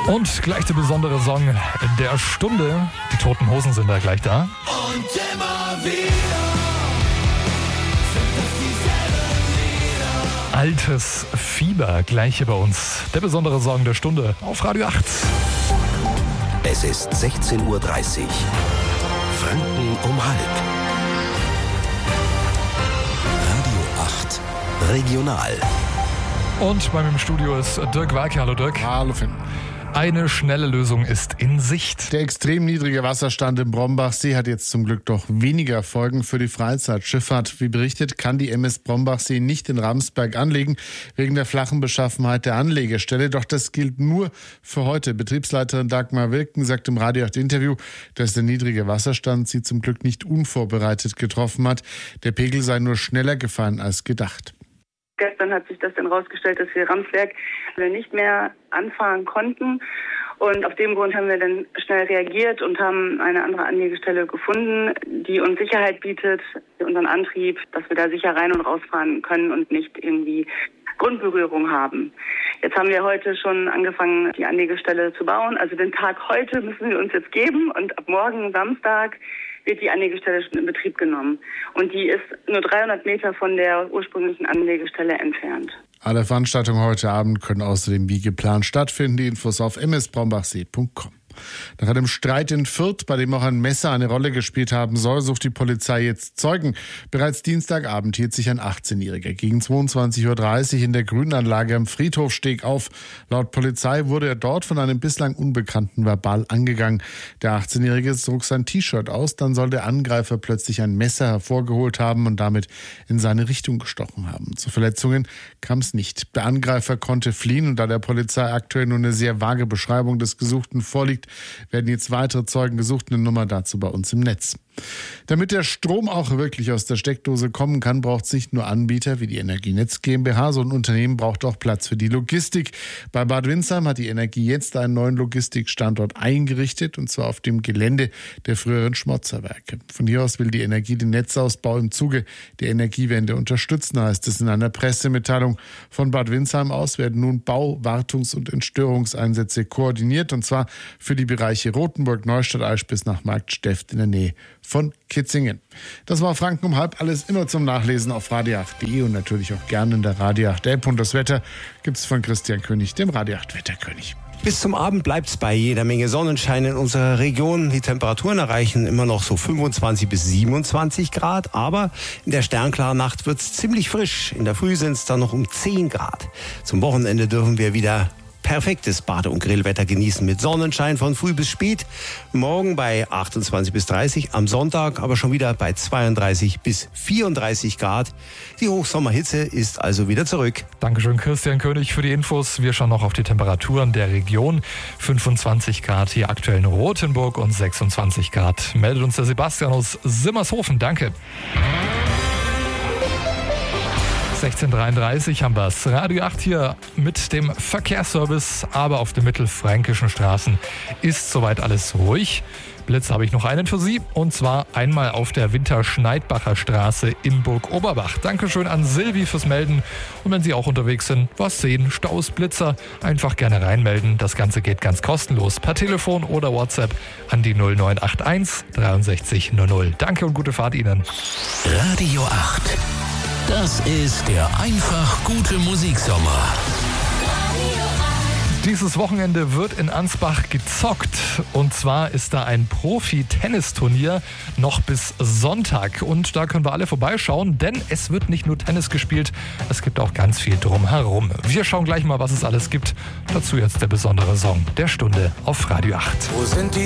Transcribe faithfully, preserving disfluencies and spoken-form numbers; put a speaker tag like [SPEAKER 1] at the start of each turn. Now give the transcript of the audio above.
[SPEAKER 1] Und gleich der besondere Song der Stunde. Die Toten Hosen sind da gleich da.
[SPEAKER 2] Und immer wieder sind es dieselben Lieder.
[SPEAKER 1] Altes Fieber, gleich hier bei uns. Der besondere Song der Stunde auf Radio acht.
[SPEAKER 3] Es ist sechzehn Uhr dreißig. Franken um halb. Radio acht Regional.
[SPEAKER 1] Und bei mir im Studio ist Dirk Walke. Hallo Dirk.
[SPEAKER 4] Hallo Finn.
[SPEAKER 1] Eine schnelle Lösung ist in Sicht.
[SPEAKER 4] Der extrem niedrige Wasserstand im Brombachsee hat jetzt zum Glück doch weniger Folgen für die Freizeitschifffahrt. Wie berichtet, kann die M S Brombachsee nicht in Ramsberg anlegen, wegen der flachen Beschaffenheit der Anlegestelle. Doch das gilt nur für heute. Betriebsleiterin Dagmar Wilken sagt im Radio acht Interview, dass der niedrige Wasserstand sie zum Glück nicht unvorbereitet getroffen hat. Der Pegel sei nur schneller gefallen als gedacht.
[SPEAKER 5] Gestern hat sich das dann rausgestellt, dass wir Ramsberg nicht mehr anfahren konnten. Und auf dem Grund haben wir dann schnell reagiert und haben eine andere Anlegestelle gefunden, die uns Sicherheit bietet, unseren Antrieb, dass wir da sicher rein und rausfahren können und nicht irgendwie Grundberührung haben. Jetzt haben wir heute schon angefangen, die Anlegestelle zu bauen. Also den Tag heute müssen wir uns jetzt geben und ab morgen Samstag wird die Anlegestelle schon in Betrieb genommen. Und die ist nur dreihundert Meter von der ursprünglichen Anlegestelle entfernt.
[SPEAKER 4] Alle Veranstaltungen heute Abend können außerdem wie geplant stattfinden. Die Infos auf m s brombachsee punkt com. Nach einem Streit in Fürth, bei dem auch ein Messer eine Rolle gespielt haben soll, sucht die Polizei jetzt Zeugen. Bereits Dienstagabend hielt sich ein achtzehnjähriger gegen zweiundzwanzig Uhr dreißig in der Grünanlage am Friedhofsteg auf. Laut Polizei wurde er dort von einem bislang Unbekannten verbal angegangen. Der achtzehnjährige zog sein T-Shirt aus, dann soll der Angreifer plötzlich ein Messer hervorgeholt haben und damit in seine Richtung gestochen haben. Zu Verletzungen kam es nicht. Der Angreifer konnte fliehen und da der Polizei aktuell nur eine sehr vage Beschreibung des Gesuchten vorliegt, werden jetzt weitere Zeugen gesucht. Eine Nummer dazu bei uns im Netz. Damit der Strom auch wirklich aus der Steckdose kommen kann, braucht es nicht nur Anbieter wie die Energienetz GmbH, so ein Unternehmen braucht auch Platz für die Logistik. Bei Bad Windsheim hat die Energie jetzt einen neuen Logistikstandort eingerichtet, und zwar auf dem Gelände der früheren Schmotzerwerke. Von hier aus will die Energie den Netzausbau im Zuge der Energiewende unterstützen, heißt es in einer Pressemitteilung. Von Bad Windsheim aus werden nun Bau-, Wartungs- und Entstörungseinsätze koordiniert, und zwar für die Bereiche Rothenburg, Neustadt-Aisch bis nach Marktsteft in der Nähe von Kitzingen. Das war Franken um halb. Alles immer zum Nachlesen auf radio acht punkt de und natürlich auch gerne in der Radio acht App. Und das Wetter gibt's von Christian König, dem Radio acht Wetterkönig.
[SPEAKER 6] Bis zum Abend bleibt es bei jeder Menge Sonnenschein in unserer Region. Die Temperaturen erreichen immer noch so fünfundzwanzig bis siebenundzwanzig Grad. Aber in der sternklaren Nacht wird es ziemlich frisch. In der Früh sind es dann noch um zehn Grad. Zum Wochenende dürfen wir wieder perfektes Bade- und Grillwetter genießen mit Sonnenschein von früh bis spät. Morgen bei achtundzwanzig bis dreißig, am Sonntag aber schon wieder bei zweiunddreißig bis vierunddreißig Grad. Die Hochsommerhitze ist also wieder zurück.
[SPEAKER 1] Dankeschön Christian König für die Infos. Wir schauen noch auf die Temperaturen der Region. fünfundzwanzig Grad hier aktuell in Rothenburg und sechsundzwanzig Grad. Meldet uns der Sebastian aus Simmershofen. Danke. sechzehn Uhr dreiunddreißig haben wir es. Radio acht hier mit dem Verkehrsservice, aber auf den mittelfränkischen Straßen ist soweit alles ruhig. Blitz habe ich noch einen für Sie, und zwar einmal auf der Winterschneidbacher Straße in Burg-Oberbach. Dankeschön an Silvi fürs Melden. Und wenn Sie auch unterwegs sind, was sehen, Staus, Blitzer, einfach gerne reinmelden. Das Ganze geht ganz kostenlos per Telefon oder WhatsApp an die null neun acht eins dreiundsechzig null null. Danke und gute Fahrt Ihnen.
[SPEAKER 3] Radio acht. Das ist der einfach gute Musiksommer.
[SPEAKER 1] Dieses Wochenende wird in Ansbach gezockt, und zwar ist da ein Profi-Tennisturnier noch bis Sonntag, und da können wir alle vorbeischauen, denn es wird nicht nur Tennis gespielt, es gibt auch ganz viel drumherum. Wir schauen gleich mal, was es alles gibt. Dazu jetzt der besondere Song der Stunde auf Radio acht.
[SPEAKER 2] Wo sind die